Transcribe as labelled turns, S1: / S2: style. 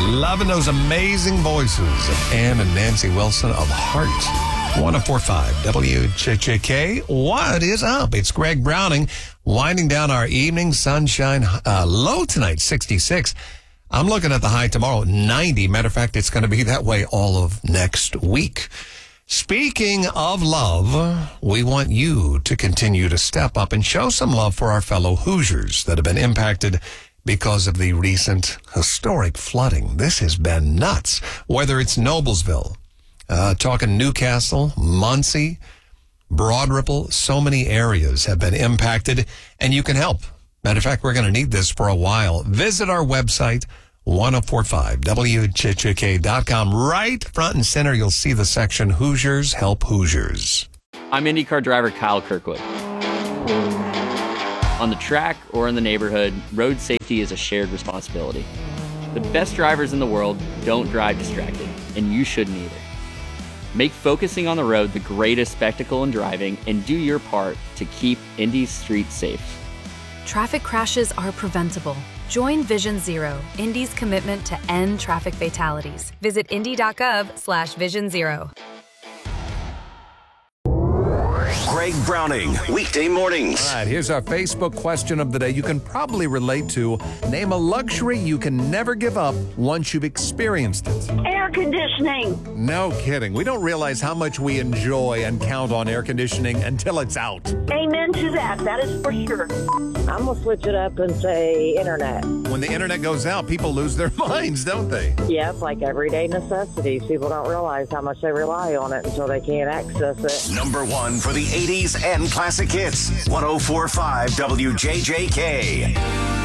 S1: Loving those amazing voices of Ann and Nancy Wilson of Heart. 104.5 WJJK. What is up? It's Greg Browning winding down our evening. Sunshine low tonight, 66. I'm looking at the high tomorrow, 90. Matter of fact, it's going to be that way all of next week. Speaking of love, we want you to continue to step up and show some love for our fellow Hoosiers that have been impacted because of the recent historic flooding. This has been nuts. Whether it's Noblesville, talking Newcastle, Muncie, Broad Ripple, so many areas have been impacted, and you can help. Matter of fact, we're going to need this for a while. Visit our website, 1045WJJK.com. Right front and center, you'll see the section Hoosiers Help Hoosiers.
S2: I'm IndyCar driver Kyle Kirkwood. On the track or in the neighborhood, road safety is a shared responsibility. The best drivers in the world don't drive distracted, and you shouldn't either. Make focusing on the road the greatest spectacle in driving and do your part to keep Indy's streets safe.
S3: Traffic crashes are preventable. Join Vision Zero, Indy's commitment to end traffic fatalities. Visit indy.gov/Vision Zero.
S4: Greg Browning, weekday mornings.
S1: All right, here's our Facebook question of the day you can probably relate to. Name a luxury you can never give up once you've experienced it.
S5: Air conditioning.
S1: No kidding. We don't realize how much we enjoy and count on air conditioning until it's out.
S5: Amen to that. That is for sure.
S6: I'm going to switch it up and say internet.
S1: When the internet goes out, people lose their minds, don't they?
S6: Yep, like everyday necessities. People don't realize how much they rely on it until they can't access it.
S4: Number one for the 80s and classic hits. 104.5 WJJK.